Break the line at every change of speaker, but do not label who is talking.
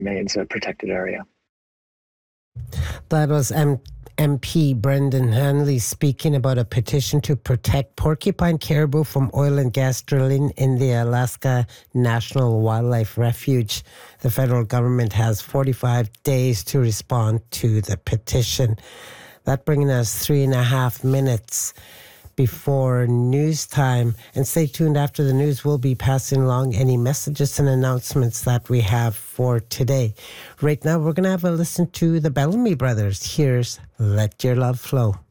remains a protected area.
That was MP Brendan Hanley speaking about a petition to protect porcupine caribou from oil and gas drilling in the Alaska National Wildlife Refuge. The federal government has 45 days to respond to the petition. That bringing us 3.5 minutes before news time. And stay tuned after the news. We'll be passing along any messages and announcements that we have for today. Right now, we're going to have a listen to the Bellamy Brothers. Here's Let Your Love Flow.